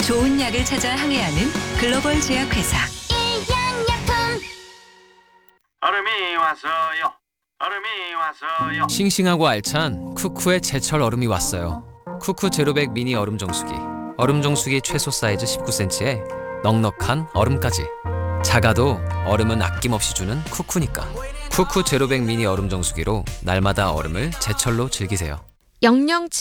좋은 약을 찾아 항해하는 글로벌 제약회사. 얼음이 왔어요. 얼음이 왔어요. 싱싱하고 알찬 쿠쿠의 제철 얼음이 왔어요. 쿠쿠 제로백 미니 얼음 정수기. 얼음 정수기 최소 사이즈 19cm에 넉넉한 얼음까지. 작아도 얼음은 아낌없이 주는 쿠쿠니까. 쿠쿠 제로백 미니 얼음 정수기로 날마다 얼음을 제철로 즐기세요. 007